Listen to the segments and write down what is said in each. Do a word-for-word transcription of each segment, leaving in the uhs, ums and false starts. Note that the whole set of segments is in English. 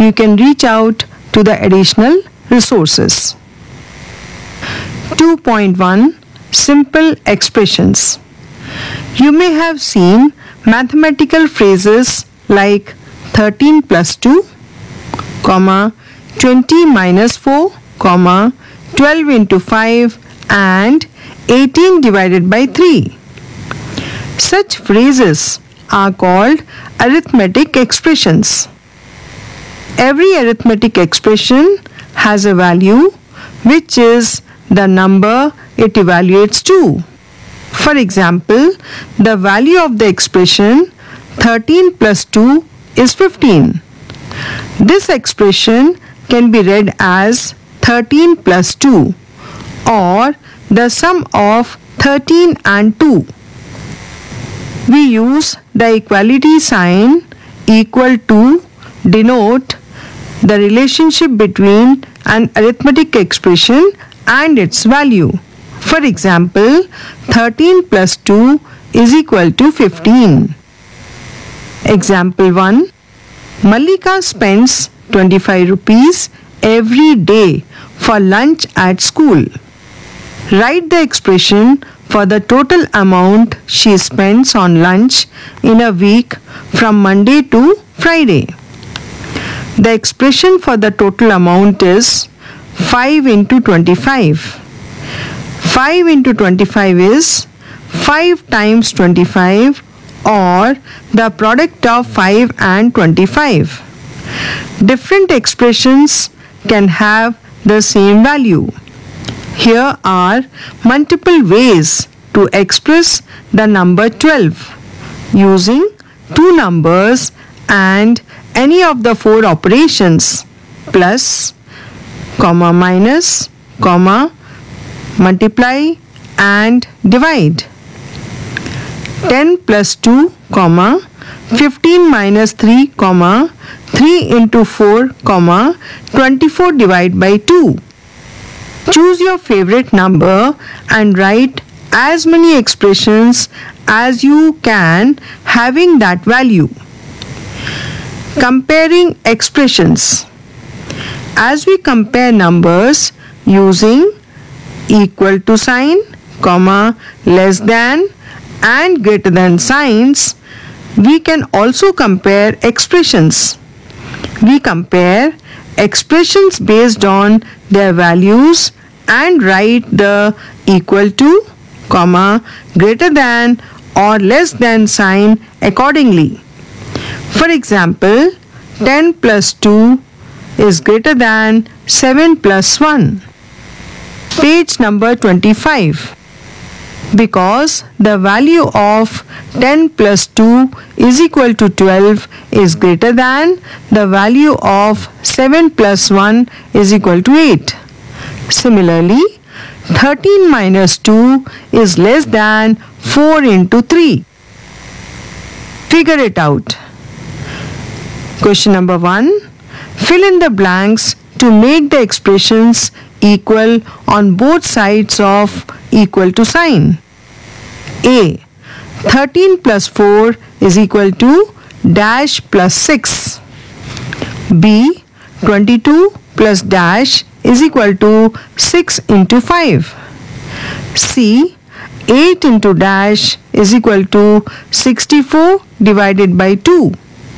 you can reach out to the additional resources. two point one Simple expressions. You may have seen mathematical phrases like thirteen plus two, comma, twenty minus four, comma, twelve into five and eighteen divided by three. Such phrases are called arithmetic expressions. Every arithmetic expression has a value which is the number it evaluates to. For example, the value of the expression thirteen plus two is fifteen. This expression can be read as thirteen plus two or the sum of thirteen and two. We use the equality sign equal to denote the relationship between an arithmetic expression and its value. For example, thirteen plus two is equal to fifteen. Example one. Mallika spends twenty-five rupees every day for lunch at school. Write the expression for the total amount she spends on lunch in a week from Monday to Friday. The expression for the total amount is five into twenty-five. five into twenty-five is five times twenty-five or the product of five and twenty-five. Different expressions can have the same value. Here are multiple ways to express the number twelve using two numbers and any of the four operations plus, comma, minus, comma, multiply and divide. ten plus two, comma, fifteen minus three, comma, three into four, comma, twenty-four divided by two. Choose your favorite number and write as many expressions as you can having that value. Comparing expressions. As we compare numbers using equal to sign, comma, less than and greater than signs, we can also compare expressions. We compare expressions based on their values and write the equal to, comma, greater than or less than sign accordingly. For example, ten plus two is greater than seven plus one. Page number twenty-five. Because the value of ten plus two is equal to twelve is greater than the value of seven plus one is equal to eight. Similarly, thirteen minus two is less than four into three. Figure it out. Question number one. Fill in the blanks to make the expressions equal on both sides of equal to sign. A. thirteen plus four is equal to dash plus six. B. twenty-two plus dash is equal to six into five. C. eight into dash is equal to sixty-four divided by two.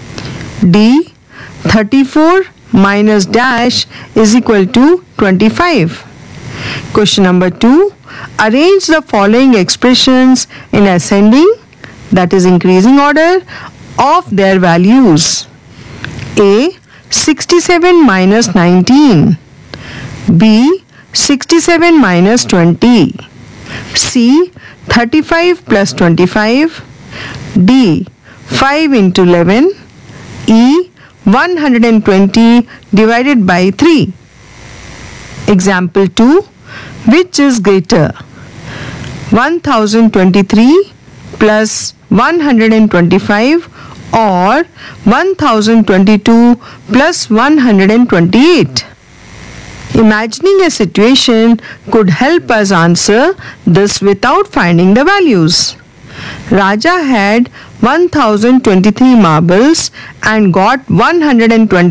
D. thirty-four minus dash is equal to twenty-five. Question number two. Arrange the following expressions in ascending, that is increasing order, of their values. A. sixty-seven minus nineteen. B. sixty-seven minus twenty. C. thirty-five plus twenty-five. D. five into eleven. E. one hundred twenty divided by three. Example two. Which is greater? one thousand twenty-three plus one hundred twenty-five or one thousand twenty-two plus one hundred twenty-eight? Imagining a situation could help us answer this without finding the values. Raja had one thousand twenty-three marbles and got one hundred twenty